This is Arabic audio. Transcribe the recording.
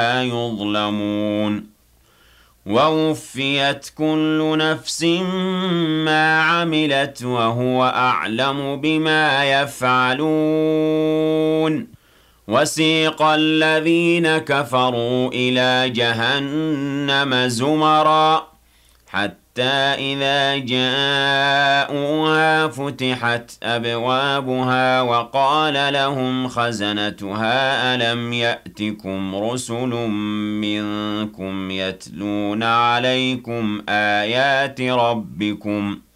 يظلمون ووفيت كل نفس ما عملت وهو أعلم بما يفعلون وسيق الذين كفروا إلى جهنم زمرًا حتى إذا جاءوها فتحت أبوابها وقال لهم خزنتها ألم يأتكم رسل منكم يتلون عليكم آيات ربكم